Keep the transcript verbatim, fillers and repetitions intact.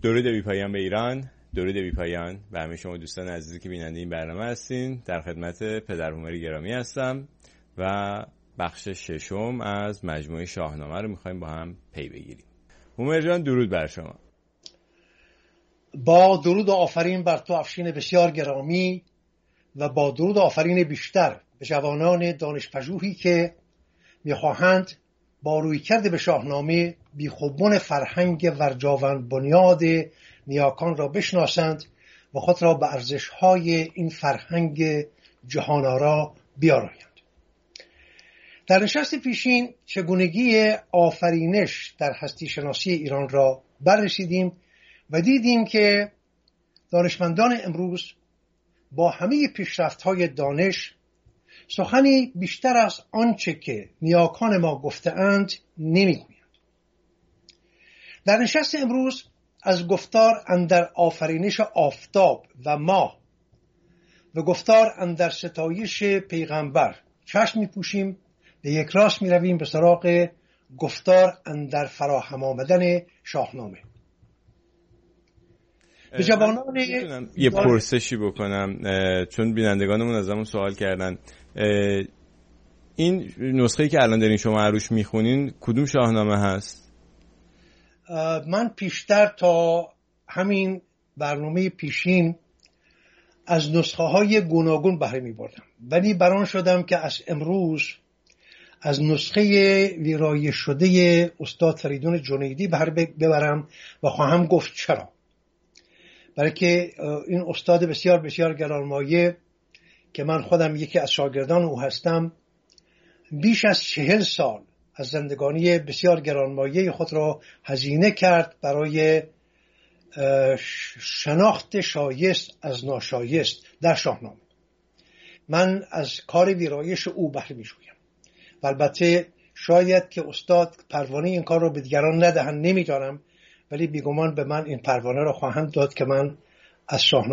درود بی پایان به ایران، درود بی پایان به همه شما دوستان عزیزی که بیننده این برنامه هستین. در خدمت پدر هومر گرامی هستم و بخش ششم از مجموعه شاهنامه رو میخوایم با هم پی بگیریم. هومر جان درود بر شما. با درود و آفرین بر تو افشین بسیار گرامی و با درود و آفرین بیشتر به جوانان دانشپژوهی که میخواهند با رویکرد به شاهنامه بیخوبون فرهنگ ورجاوند بنیاد نیاکان را بشناسند و خود را به ارزش‌های این فرهنگ جهان‌آرا بیارایند. در نشست پیشین چگونگی آفرینش در هستی شناسی ایران را بررسیدیم و دیدیم که دانشمندان امروز با همه پیشرفت‌های دانش سخنی بیشتر از آنچه که نیاکان ما گفته‌اند نمی‌گویند. در نشست امروز از گفتار اندر آفرینش آفتاب و ماه و گفتار اندر ستایش پیغمبر چشم می‌پوشیم، به یک راست می‌رویم به سراغ گفتار اندر فراهم آمدن شاهنامه. به جوانان یه پرسشی بکنم چون بینندگانمون ازمون سوال کردن. این نسخه‌ای که الان دارین شما عروش میخونین کدوم شاهنامه هست؟ من پیشتر تا همین برنامه پیشین از نسخه های گوناگون بهره می بردم، ولی بران شدم که از امروز از نسخه ویرایش شده استاد فریدون جنیدی بهره ببرم و خواهم گفت چرا. برای که این استاد بسیار بسیار گرانمایه که من خودم یکی از شاگردان او هستم، بیش از چهل سال از زندگانی بسیار گرانمایه خود را هزینه کرد برای شناخت شایست از ناشایست در شاهنامه. من از کار ویرایش او بهره می‌جویم و البته شاید که استاد پروانه این کار را به دیگران ندهند، نمی‌دانم، ولی بیگمان به من این پروانه را خواهند داد که من از شاهنامه